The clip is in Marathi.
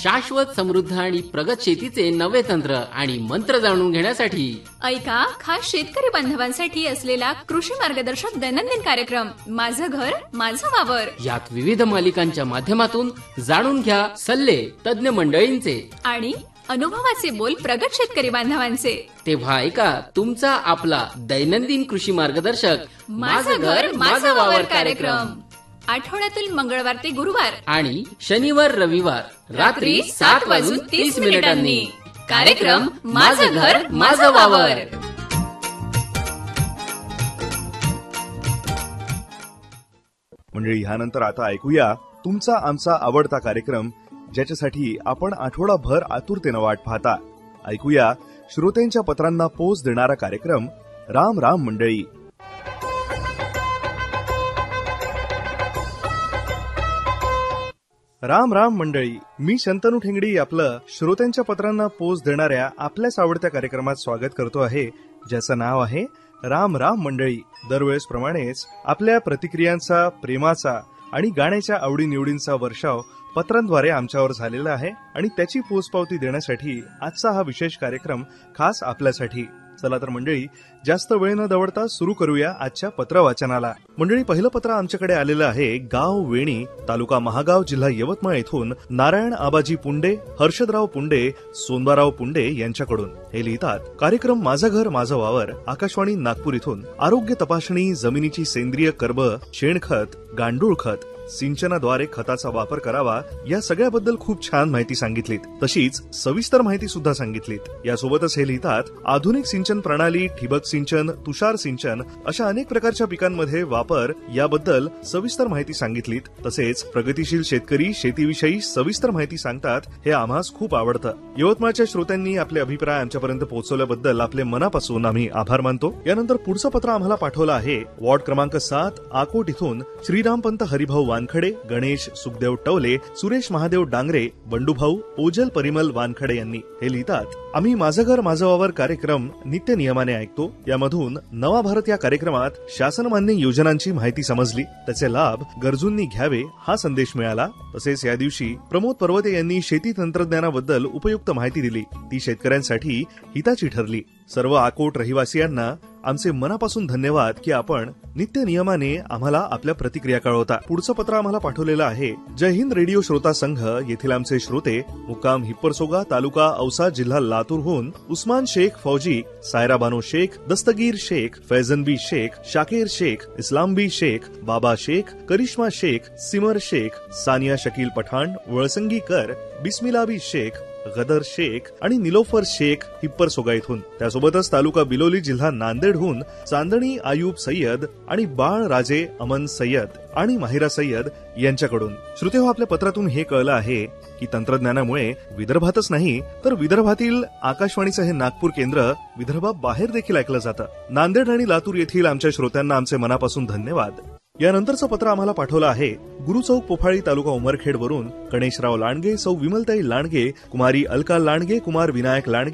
शाश्वत समृद्ध आणि प्रगत शेतीचे नवे तंत्र आणि मंत्र जाणून घेण्यासाठी ऐका खास शेतकरी बांधवांसाठी असलेला कृषी मार्गदर्शक दैनंदिन कार्यक्रम माझं घर माझं वावर. यात विविध मालिकांच्या माध्यमातून जाणून घ्या सल्ले तज्ञ मंडळींचे आणि अनुभवाचे बोल प्रगत शेतकरी बांधवांचे. तेव्हा ऐका तुमचा आपला दैनंदिन कृषी मार्गदर्शक माझं घर माझं वावर कार्यक्रम आठवड्यातील मंगळवार ते गुरुवार आणि शनिवार रविवार रात्री 7:30 कार्यक्रम माझं घर माझं वावर. मंडळी, ह्यानंतर आता ऐकूया तुमचा आमचा आवडता कार्यक्रम, ज्याच्यासाठी आपण आठवडाभर आतुरतेनं वाट पाहता. ऐकूया श्रोत्यांच्या पत्रांना पोच देणारा कार्यक्रम राम राम मंडळी. राम राम मंडळी, मी शंतनू ठेंगडी आपलं श्रोत्यांच्या पत्रांना पोच देणाऱ्या आपल्याच आवडत्या कार्यक्रमात स्वागत करतो आहे, ज्याचं नाव आहे राम राम मंडळी. दरवेळेसप्रमाणेच आपल्या प्रतिक्रियांचा, प्रेमाचा आणि गाण्याच्या आवडीनिवडींचा वर्षाव पत्रांद्वारे आमच्यावर झालेला आहे आणि त्याची पोचपावती देण्यासाठी आजचा हा विशेष कार्यक्रम खास आपल्यासाठी. चला तर मंडळी, जास्त वेळ न दवडता सुरू करूया आजच्या पत्र वाचनाला. मंडळी, पहिलं पत्र आमच्याकडे आलेलं आहे गाव वेणी, तालुका महागाव, जिल्हा यवतमाळ येथून नारायण आबाजी पुंडे, हर्षदराव पुंडे, सोनबाराव पुंडे यांच्याकडून. हे लिहितात, कार्यक्रम माझं घर माझं वावर आकाशवाणी नागपूर इथून आरोग्य तपासणी, जमिनीची सेंद्रिय कर्ब, शेणखत, गांडूळ खत, सिंचनाद्वारे खताचा वापर करावा या सगळ्याबद्दल खूप छान माहिती सांगितलीत. तशीच सविस्तर माहिती सुद्धा सांगितलीत. यासोबतच हे लिहितात, आधुनिक सिंचन प्रणाली, ठिबक सिंचन, तुषार सिंचन अशा अनेक प्रकारच्या पिकांमध्ये वापर याबद्दल सविस्तर माहिती सांगितलीत. तसेच प्रगतिशील शेतकरी शेतीविषयी सविस्तर माहिती सांगतात, हे आम्हास खूप आवडतं. यवतमाळच्या श्रोत्यांनी आपले अभिप्राय आमच्यापर्यंत पोहोचवल्याबद्दल आपले मनापासून आम्ही आभार मानतो. यानंतर पुढचं पत्र आम्हाला पाठवलं आहे वॉर्ड क्रमांक 7 आकोट इथून श्रीरामपंत हरिभाऊ वानखडे, गणेश सुखदेव टवले, सुरेश महादेव डांगरे, बंडूभाऊ, ओजल परिमल वानखडे यांनी. हे लिहितात, आम्ही माझं घर माझं वावर कार्यक्रम नित्य नियमाने ऐकतो. यामधून नवा भारत या कार्यक्रमात शासनमान्य योजनांची माहिती समजली, त्याचे लाभ गरजूंनी घ्यावे हा संदेश मिळाला. तसेच या दिवशी प्रमोद पर्वते यांनी शेती तंत्रज्ञानाबद्दल उपयुक्त माहिती दिली, ती शेतकऱ्यांसाठी हिताची ठरली. सर्व आकोट रहिवासियांना आमचे मनापासून धन्यवाद की आपण नित्य नियमाने आम्हाला आपल्या प्रतिक्रिया कळवता. पुढचं पत्र आम्हाला पाठवलेलं आहे जय हिंद रेडिओ श्रोता संघ येथील आमचे श्रोते मुक्काम हिप्परसोगा, तालुका औसा, जिल्हा लातूरहून उस्मान शेख फौजी, सायरा बानो शेख, दस्तगीर शेख, फैजन बी शेख, शाकीर शेख, इस्लाम बी शेख, बाबा शेख, करिश्मा शेख, सिमर शेख, सानिया शकील पठाण, वळसंगी कर, बिस्मिला बी शेख, गदर शेख आणि निलोफर शेख हिप्परसोगा इथून. त्यासोबतच तालुका बिलोली, जिल्हा नांदेडहून चांदणी आयुब सय्यद आणि बाळ राजे अमन सय्यद आणि माहिरा सय्यद यांच्याकडून. श्रोतेहो, आपल्या पत्रातून हे कळलं आहे की तंत्रज्ञानामुळे विदर्भातच नाही तर विदर्भातील आकाशवाणीचं हे नागपूर केंद्र विदर्भाबाहेर देखील ऐकलं जातं. नांदेड आणि लातूर येथील आमच्या श्रोत्यांना आमचे मनापासून धन्यवाद. यानंतरचं पत्र आम्हाला पाठवलं आहे गुरुचौक पोफाळी, तालुका उमरखेड वरून गणेशराव लांडगे, सौ विमलताई लांडगे, कुमारी अलका लांडगे, कुमार विनायक लांडगे,